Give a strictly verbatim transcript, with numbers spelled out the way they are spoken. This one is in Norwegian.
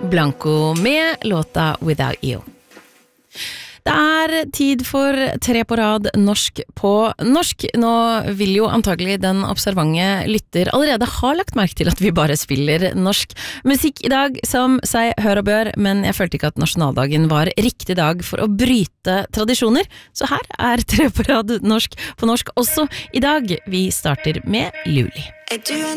Blanco med låta Without You. Det er tid for tre på rad norsk på norsk. Nå vil jo antagelig den observante lytter allerede ha lagt merke til at vi bare spiller norsk musikk i dag, som seg hør og bør, men jeg følte ikke at nasjonaldagen var riktig dag for å bryte tradisjoner, så her er tre på rad norsk på norsk også i dag. Vi starter med Luli.